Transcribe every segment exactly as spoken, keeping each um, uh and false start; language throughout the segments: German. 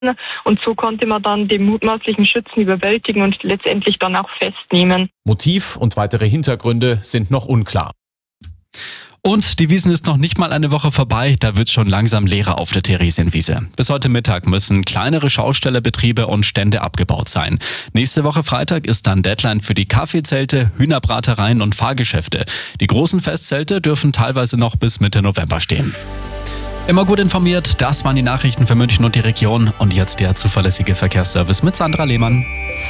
Und so konnte man dann den mutmaßlichen Schützen überwältigen und letztendlich dann auch festnehmen. Motiv und weitere Hintergründe sind noch unklar. Und die Wiesn ist noch nicht mal eine Woche vorbei, da wird schon langsam leerer auf der Theresienwiese. Bis heute Mittag müssen kleinere Schaustellerbetriebe und Stände abgebaut sein. Nächste Woche Freitag ist dann Deadline für die Kaffeezelte, Hühnerbratereien und Fahrgeschäfte. Die großen Festzelte dürfen teilweise noch bis Mitte November stehen. Immer gut informiert, das waren die Nachrichten für München und die Region. Und jetzt der zuverlässige Verkehrsservice mit Sandra Lehmann.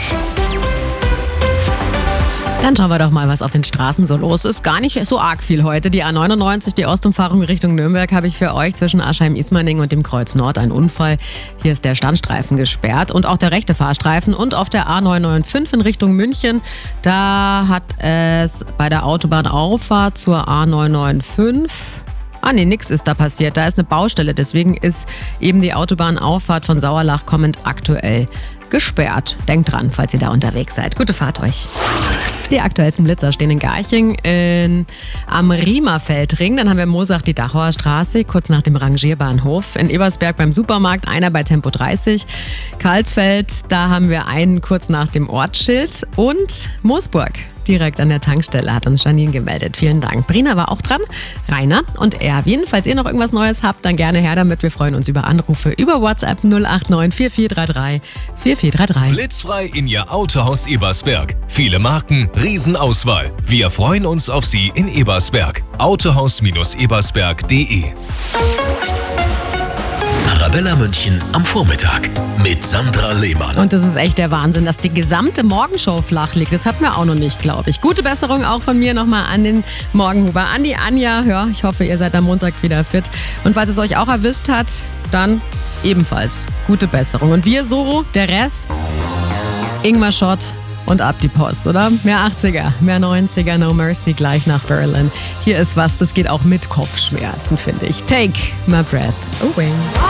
Dann schauen wir doch mal, was auf den Straßen so los ist. Gar nicht so arg viel heute. Die A neunundneunzig, die Ostumfahrung Richtung Nürnberg, habe ich für euch zwischen Aschheim-Ismaning und dem Kreuz Nord ein Unfall. Hier ist der Standstreifen gesperrt und auch der rechte Fahrstreifen. Und auf der A neunhundertfünfundneunzig in Richtung München, da hat es bei der Autobahnauffahrt zur A neunhundertfünfundneunzig... Ah nee, nix ist da passiert. Da ist eine Baustelle. Deswegen ist eben die Autobahnauffahrt von Sauerlach kommend aktuell gesperrt. Denkt dran, falls ihr da unterwegs seid. Gute Fahrt euch. Die aktuellsten Blitzer stehen in Garching in, am Riemerfeldring. Dann haben wir in Moosach die Dachauer Straße, kurz nach dem Rangierbahnhof. In Ebersberg beim Supermarkt, einer bei Tempo dreißig. Karlsfeld, da haben wir einen kurz nach dem Ortsschild. Und Moosburg, direkt an der Tankstelle, hat uns Janine gemeldet. Vielen Dank. Brina war auch dran, Rainer und Erwin. Falls ihr noch irgendwas Neues habt, dann gerne her damit. Wir freuen uns über Anrufe über WhatsApp null acht neun vier vier drei drei vier vier drei drei. Blitzfrei in Ihr Autohaus Ebersberg. Viele Marken, Riesenauswahl. Wir freuen uns auf Sie in Ebersberg. autohaus ebersberg punkt de. Arabella München am Vormittag mit Sandra Lehmann. Und das ist echt der Wahnsinn, dass die gesamte Morgenshow flach liegt. Das hatten wir auch noch nicht, glaube ich. Gute Besserung auch von mir nochmal an den Morgenhuber. An die Anja, ja, ich hoffe, ihr seid am Montag wieder fit. Und falls es euch auch erwischt hat, dann ebenfalls gute Besserung. Und wir so, der Rest, Ingmar Schott und ab die Post, oder? Mehr achtziger, mehr neunziger, No Mercy gleich nach Berlin. Hier ist was, das geht auch mit Kopfschmerzen, finde ich. Take my breath away.